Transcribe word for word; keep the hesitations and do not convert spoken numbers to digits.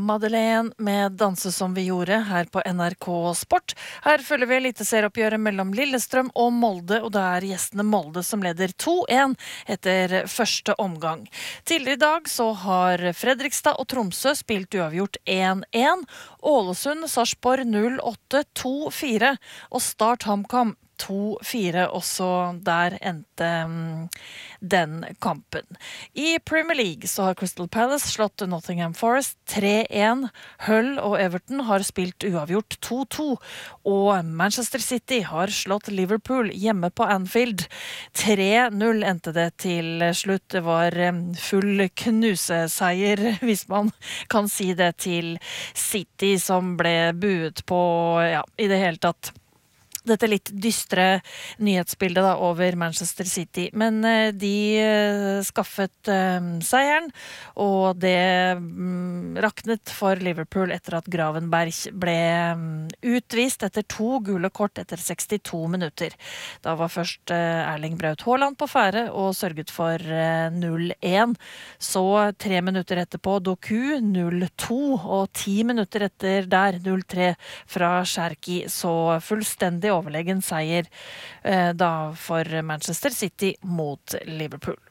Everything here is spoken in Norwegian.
Madeleine med Danse som vi gjorde her på N R K Sport. Her følger vi eliteserieoppgjøret mellom Lillestrøm og Molde, og det er gjestene Molde som leder to en etter første omgang. Tidligere i dag så har Fredrikstad og Tromsø spilt uavgjort en en, Ålesund, Sarpsborg null åtte to fire og Start HamKam to fire, også der endte um, den kampen. I Premier League så har Crystal Palace slått Nottingham Forest tre en, Hull og Everton har spilt uavgjort to to, og Manchester City har slått Liverpool hjemme på Anfield. tre null endte det til slutt. Det var um, full knuseseier, hvis man kan si det, til City, som ble buet på, ja, i det hele tatt. Dette litt dystre nyhetsbildet da, over Manchester City, men eh, de eh, skaffet eh, seieren, og det mm, raknet for Liverpool etter at Gravenberg ble mm, utvist etter to gule kort etter sekstito minutter. Da var først eh, Erling Braut Haaland på fære og sørget for eh, null en. Så tre minutter etterpå Doku null to, og ti minutter etter der null tre fra Cherki, så fullstendig overlegen seier eh, da for Manchester City mot Liverpool.